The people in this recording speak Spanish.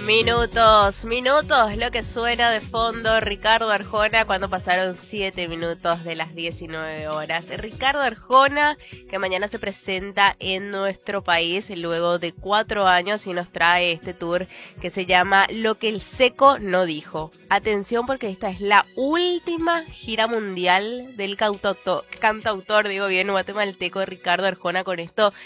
Minutos, minutos, lo que suena de fondo Ricardo Arjona cuando pasaron 7 minutos de las 19 horas. Ricardo Arjona, que mañana se presenta en nuestro país luego de 4 años y nos trae este tour que se llama Lo que el Seco no dijo. Atención porque esta es la última gira mundial del cantautor, digo bien, guatemalteco Ricardo Arjona. Con esto